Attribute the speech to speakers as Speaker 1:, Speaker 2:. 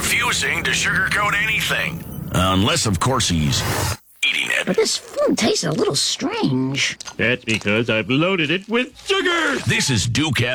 Speaker 1: refusing to sugarcoat anything. Unless, of course, he's eating it.
Speaker 2: But this food tastes a little strange.
Speaker 3: That's because I've loaded it with sugar.
Speaker 1: This is Duke